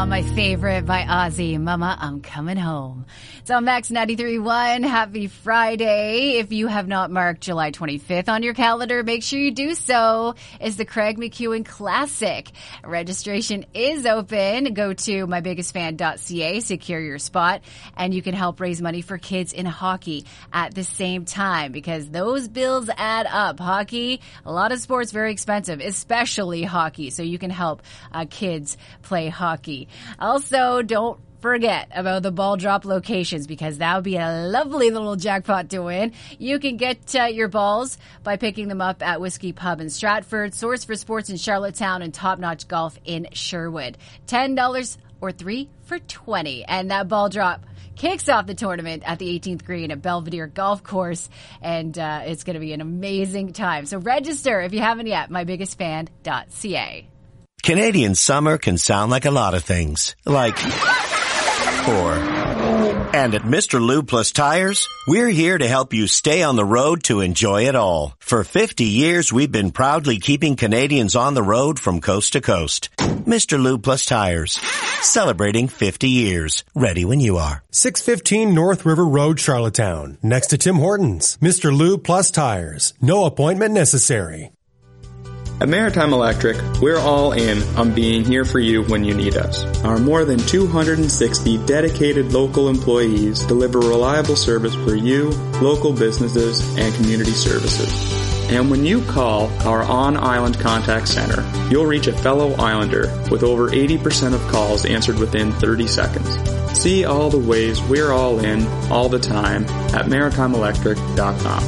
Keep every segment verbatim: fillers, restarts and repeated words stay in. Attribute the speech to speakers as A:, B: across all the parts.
A: my favorite by Ozzy, Mama, I'm Coming Home. It's on Max ninety-three point one. Happy Friday. If you have not marked July twenty-fifth on your calendar, make sure you do so. It's the Craig McEwen Classic. Registration is open. Go to my biggest fan dot c a, secure your spot, and you can help raise money for kids in hockey at the same time because those bills add up. Hockey, a lot of sports, very expensive, especially hockey, so you can help uh, kids play hockey. Also, don't forget about the ball drop locations because that would be a lovely little jackpot to win. You can get uh, your balls by picking them up at Whiskey Pub in Stratford, Source for Sports in Charlottetown, and Top Notch Golf in Sherwood. ten dollars or three for twenty. And that ball drop kicks off the tournament at the eighteenth green at Belvedere Golf Course, and uh, it's going to be an amazing time. So register if you haven't yet, my biggest fan dot c a.
B: Canadian summer can sound like a lot of things, like, or, and at Mister Lube Plus Tires, we're here to help you stay on the road to enjoy it all. For fifty years, we've been proudly keeping Canadians on the road from coast to coast. Mister Lube Plus Tires, celebrating fifty years. Ready when you are.
C: six fifteen North River Road, Charlottetown, next to Tim Hortons. Mister Lube Plus Tires, no appointment necessary.
D: At Maritime Electric, we're all in on being here for you when you need us. Our more than two hundred sixty dedicated local employees deliver reliable service for you, local businesses, and community services. And when you call our on-island contact center, you'll reach a fellow islander with over eighty percent of calls answered within thirty seconds. See all the ways we're all in, all the time, at maritime electric dot com.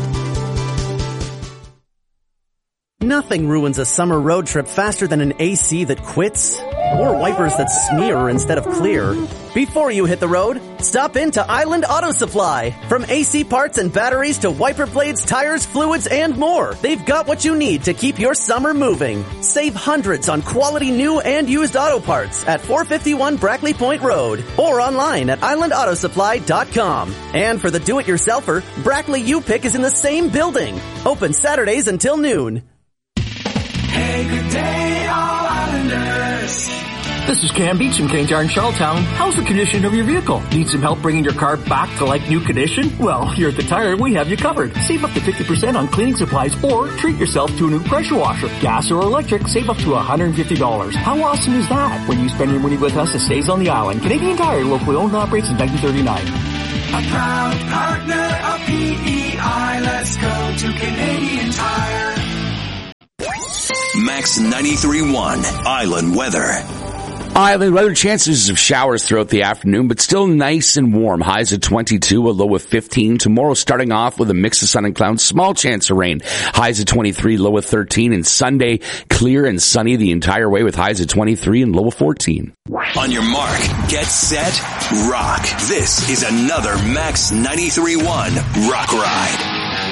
E: Nothing ruins a summer road trip faster than an A C that quits or wipers that smear instead of clear. Before you hit the road, stop into Island Auto Supply. From A C parts and batteries to wiper blades, tires, fluids, and more, they've got what you need to keep your summer moving. Save hundreds on quality new and used auto parts at four fifty-one Brackley Point Road or online at island auto supply dot com. And for the do-it-yourselfer, Brackley U-Pick is in the same building. Open Saturdays until noon.
F: Hey, good day, all Islanders.
G: This is Cam Beach from Kane Tire in Charlottetown. How's the condition of your vehicle? Need some help bringing your car back to like new condition? Well, here at The Tire, we have you covered. Save up to fifty percent on cleaning supplies or treat yourself to a new pressure washer. Gas or electric, save up to one hundred fifty dollars. How awesome is that? When you spend your money with us, it stays on the island. Canadian Tire, locally owned and operates since nineteen thirty-nine.
F: A proud partner of P E I. Let's go to Canadian Tire.
H: Max ninety-three point one Island Weather.
I: Island weather, chances of showers throughout the afternoon, but still nice and warm. Highs of twenty-two, a low of fifteen. Tomorrow starting off with a mix of sun and clouds, small chance of rain. Highs of twenty-three, low of thirteen. And Sunday, clear and sunny the entire way with highs of twenty-three and low of fourteen.
H: On your mark, get set, rock. This is another Max ninety-three point one Rock Ride.